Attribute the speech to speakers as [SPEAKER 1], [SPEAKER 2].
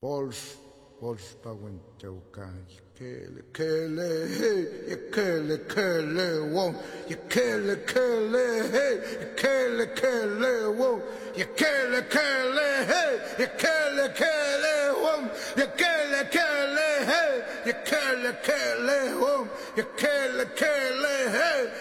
[SPEAKER 1] Bols Bawentaukan, Kele, hey, you Kele, won't you Kele, hey, you Kele, won't you Kele, hey, you Kele, won't you Kele, hey, you Kele, won't you Kele, hey.